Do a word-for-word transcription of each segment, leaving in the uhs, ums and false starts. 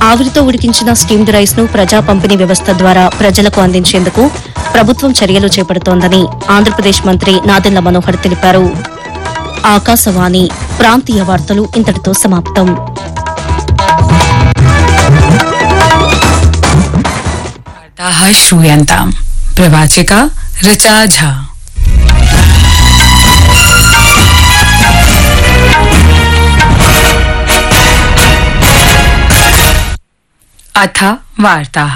ఆవిరితో ఉడికించిన steamed rice ను ప్రజా పంపిణీ వ్యవస్థ ద్వారా ప్రజలకు అందించేందుకు ప్రభుత్వం చర్యలు చేపడుతోందని ఆంధ్రప్రదేశ్ మంత్రి నాదెండ్ల మనోహర్ తెలిపారు. ఆకాశవాణి ప్రాంతీయ వార్తలు ఇంతటితో సమాప్తం. श्रूयन्ताम् प्रवाचिका ऋचा झा. अथ वार्ताः.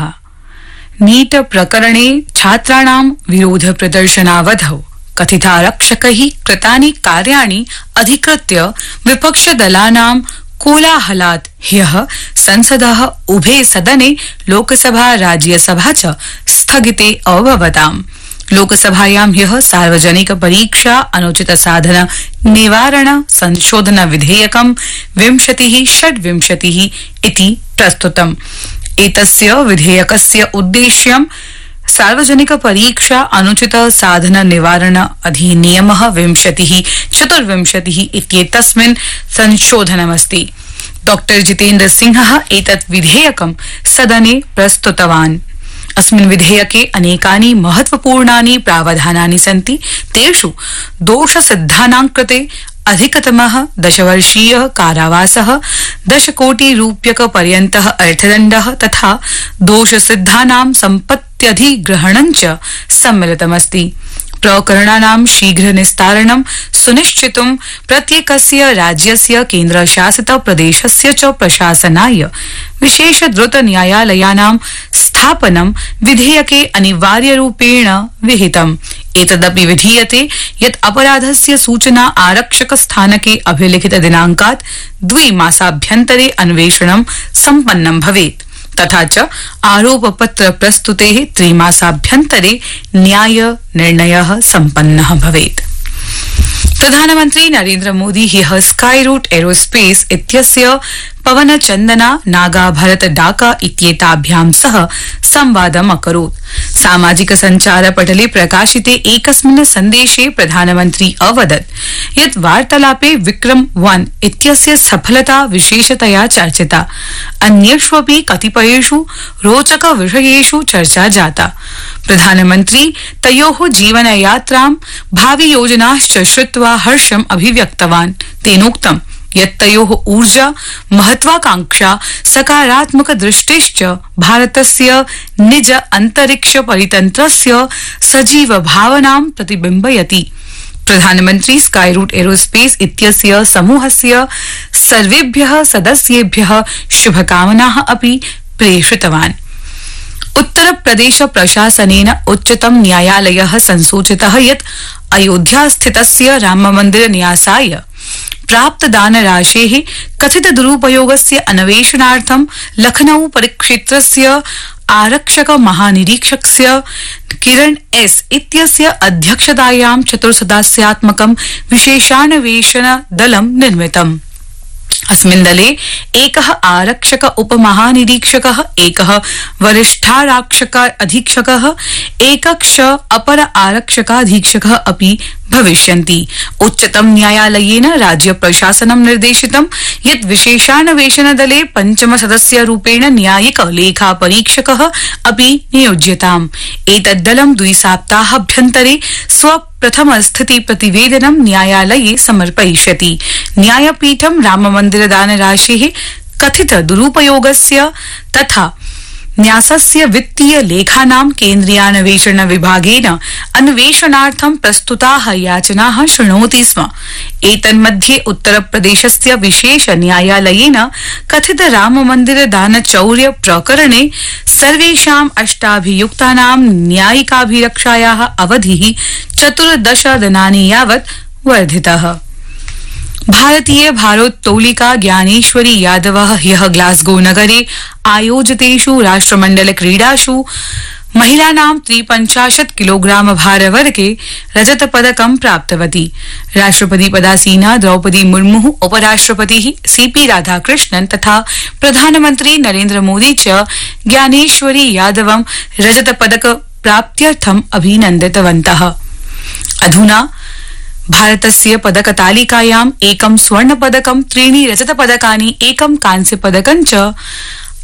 नीट प्रकरणे छात्राणां विरोध प्रदर्शनावधौ कथितारक्षकैः कृतानि कार्याणि अधिकृत्य विपक्षदलानां कोलाहलात् ह्यः संसदः उभे सदने लोकसभा राज्यसभा च स्थगिते अभवताम्. लोकसभायां ह्यः सार्वजनिक परीक्षा अनुचित साधन निवारण संशोधन विधेयकं विंशतिः षड्विंशतिः इति प्रस्तुतम्. एतस्य विधेयकस्य उद्देश्यं सार्वजनिक परीक्षा अनुचित साधन निवारण अधिनियमः विंशतिः चतुर्विंशतिः इत्येतस्मिन् संशोधनमस्ति. डॉक्टर जितेन्द्र सिंहः एतत् विधेयकं सदने प्रस्तुतवान्. अस्मिन् विधेयके अनेकानि महत्वपूर्णानि प्रावधानानि सन्ति. तेषु दोषसिद्धानां कृते अधिकतमः दशवर्षीयः कारावासः, दशकोटि रूप्यक पर्यन्तः अर्थदण्डः तथा दोषसिद्धानां सम्पत्त्यधिग्रहणं च सम्मिलितमस्ति. प्रकरणानां शीघ्र निस्तारणं सुनिश्चितुं प्रत्येकस्य राज्यस्य केन्द्रशासित प्रदेशस्य च प्रशासनाय विशेष द्रुत न्यायालयानां स्थापनं विधेयके अनिवार्यरूपेण विहितम्. एतदपि विधीयते यत् अपराधस्य सूचना आरक्षक स्थानके अभिलिखित दिनांकात् द्विमासाभ्यन्तरे अन्वेषणं सम्पन्नं भवेत् तथा च आरोपपत्र प्रस्तुतेः त्रिमासाभ्यन्तरे न्याय निर्णयः सम्पन्नः भवेत्. प्रधानमन्त्री नरेन्द्र मोदी ह्यः स्काई रूट एरोस्पेस इत्यस्य पवनचन्दना नागा भरत डाका इत्येताभ्यां सह संवादम् अकरोत्. सामाजिक संचार पटले प्रकाशिते एकस्मिन् सन्देशे प्रधानमन्त्री अवदत् यत् वार्तालापे विक्रम वन इत्यस्य सफलता विशेषतया चर्चिता. अन्येष्वपि कतिपयेषु रोचक विषयेषु चर्चा जाता. प्रधानमन्त्री तयोः जीवनयात्रां भावि योजनाश्च श्रुत्वा हर्षम् अभिव्यक्तवान्. तेनोक्तम् यत् तयोः ऊर्जा, महत्वाकांक्षा, सकारात्मक दृष्टिश्च भारतस्य निज अंतरिक्ष परितंत्रस्य सजीव भावनां प्रतिबिम्बयति. प्रधानमन्त्री स्काई रूट एरोस्पेस इत्यस्य समूहस्य सर्वेभ्यः सदस्येभ्यः शुभकामनाः अपि प्रेषितवान्. उत्तर प्रदेश प्रशासनेन उच्चतम न्यायालयः संसूचितः यत् अयोध्या स्थितस्य राममन्दिर न्यासाय प्राप्त दान राशेः कथित दुरुपयोगस्य अन्वेषणार्थं लखनऊ परिक्षेत्रस्य आरक्षक महानिरीक्षकस्य किरण एस इत्यस्य अध्यक्षतायां चतुर्सदस्यात्मकं विशेषान्वेषण दलं निर्मितम्. अस्मिन् दले एकः आरक्षक उपमहानिरीक्षकः, एकः वरिष्ठारक्षक अधीक्षकः, एकक्ष अपर आरक्षकाधीक्षकः अपि भविष्यन्ति. उच्चतम न्यायालयेन राज्य प्रशासनं निर्देशितं यत् विशेषान्वेषण दले पंचम सदस्य रूपेण न्यायिक लेखा परीक्षकः अपि नियोज्यताम्. एतद्दलं द्विसप्ताहाभ्यन्तरे स्व प्रथम स्थिति प्रतिवेदनं न्यायालये समर्पयिष्यति. न्यायपीठं राममन्दिर दान राशेः कथित दुरुपयोगस्य तथा न्यासस्य वित्तीय लेखानां केन्द्रीयान्वेषण विभागेन अन्वेषणार्थं प्रस्तुताः याचनाः शृणोति स्म. एतन्मध्ये उत्तरप्रदेशस्य विशेष न्यायालयेन कथित राममन्दिर दान चौर्य प्रकरणे सर्वेषाम् अष्टाभियुक्तानां न्यायिकाभिरक्षायाः अवधिः चतुर्दश दिनानि यावत् वर्धितः. भारतीय भारोत्तोलिका ज्ञानेश्वरी यादवः ह्यः ग्लासगो नगरे आयोजितेषु राष्ट्रमण्डल क्रीडासु महिलानां त्रिपञ्चाशत् किलोग्राम भारवर्गे रजत पदकं प्राप्तवती. राष्ट्रपति पदासीना द्रौपदी मुर्मु, उपराष्ट्रपतिः सीपी राधाकृष्णन् तथा प्रधानमन्त्री नरेन्द्र मोदी च ज्ञानेश्वरी यादवं रजत पदक प्राप्त्यर्थम् अभिनन्दितवन्तः. अधुना भारतस्य पदक तालिकायाम् एकं स्वर्ण पदकं, त्रीणि रजत पदकानि, एकं कांस्य पदकं च